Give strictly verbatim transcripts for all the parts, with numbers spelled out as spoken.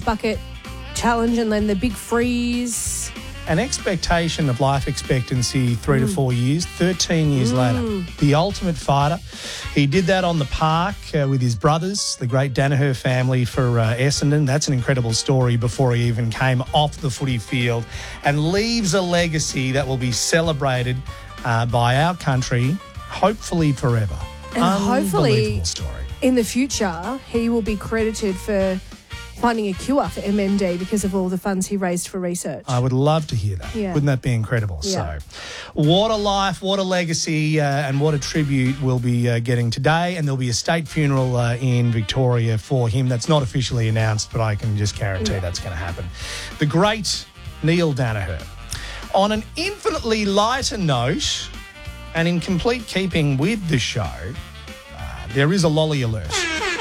bucket challenge and then the big freeze. An expectation of life expectancy three mm. to four years, thirteen years mm. later. The ultimate fighter. He did that on the park uh, with his brothers, the great Danaher family for uh, Essendon. That's an incredible story before he even came off the footy field and leaves a legacy that will be celebrated uh, by our country, hopefully forever. And hopefully story. In the future, he will be credited for finding a cure for M N D because of all the funds he raised for research. I would love to hear that. Yeah. Wouldn't that be incredible? Yeah. So, what a life, what a legacy, uh, and what a tribute we'll be uh, getting today. And there'll be a state funeral uh, in Victoria for him. That's not officially announced, but I can just guarantee yeah. that's going to happen. The great Neil Danaher. On an infinitely lighter note, and in complete keeping with the show, uh, there is a lolly alert.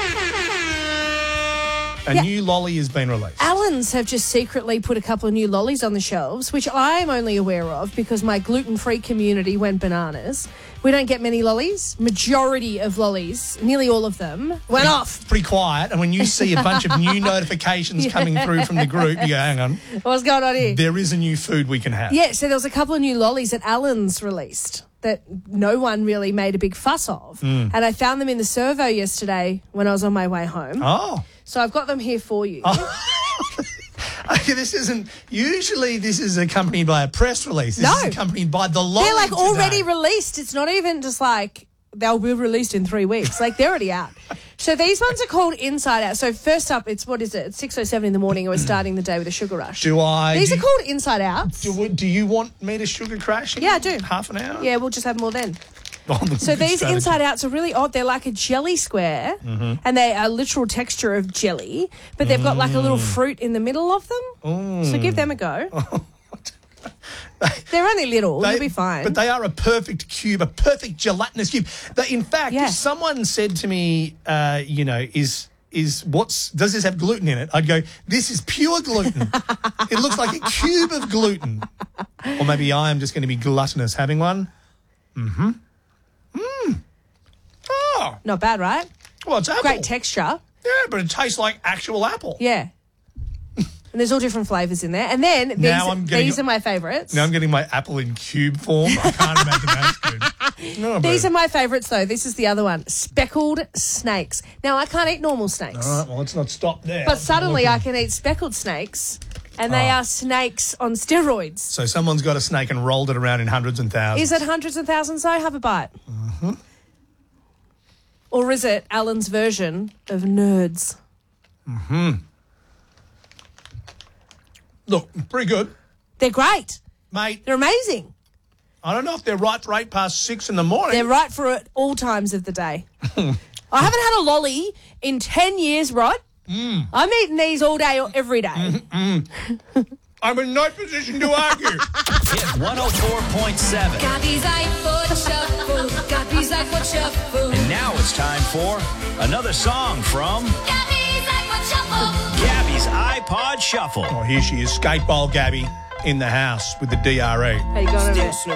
A yeah. new lolly has been released. Allen's have just secretly put a couple of new lollies on the shelves, which I am only aware of because my gluten-free community went bananas. We don't get many lollies. Majority of lollies, nearly all of them, went pretty, off. Pretty quiet. And when you see a bunch of new notifications yeah. coming through from the group, you go, hang on. What's going on here? There is a new food we can have. Yeah, so there was a couple of new lollies that Allen's released that no one really made a big fuss of. Mm. And I found them in the servo yesterday when I was on my way home. Oh. So I've got them here for you. Oh. Okay, this isn't... Usually this is accompanied by a press release. This no. is accompanied by the lolly They're, like, today. already released. It's not even just, like, they'll be released in three weeks. Like, they're already out. So these ones are called Inside Out. So first up, it's, what is it? It's six oh seven in the morning and we're starting the day with a sugar rush. Do I... These do are called Inside Out. Do, do you want me to sugar crash in yeah, I do. half an hour? Yeah, we'll just have more then. Oh, so these strategy. Inside Outs are really odd. They're like a jelly square mm-hmm. and they are literal texture of jelly, but they've got like a little fruit in the middle of them. Mm. So give them a go. They're only little. They, You'll be fine. But they are a perfect cube, a perfect gelatinous cube. They, in fact, yeah. if someone said to me, uh, you know, is... is what's does this have gluten in it? I'd go, this is pure gluten. It looks like a cube of gluten. Or maybe I am just going to be gluttonous having one. Mm-hmm. Mm. Oh. Not bad, right? Well, it's apple. Great texture. Yeah, but it tastes like actual apple. Yeah. And there's all different flavours in there. And then these, now I'm getting, these are my favourites. Now I'm getting my apple in cube form. I can't imagine that's good. No, these are my favourites, though. This is the other one. Speckled snakes. Now, I can't eat normal snakes. All right, well, let's not stop there. But suddenly I can eat speckled snakes, and they oh. are snakes on steroids. So someone's got a snake and rolled it around in hundreds and thousands. Is it hundreds and thousands, though? Have a bite. Mm-hmm. Or is it Alan's version of nerds? Mm-hmm. Look, pretty good. They're great. Mate. They're amazing. I don't know if they're right for eight past six in the morning. They're right for at all times of the day. I haven't had a lolly in ten years, Rod. Mm. I'm eating these all day or every day. Mm-hmm. I'm in no position to argue. Hit one oh four point seven. Gabby's iPod Shuffle. Gabby's iPod Shuffle. And now it's time for another song from Gabby's iPod Shuffle. Gabby's iPod Shuffle. Oh, here she is, Skateball Gabby, in the house with the D R E. How you going over there?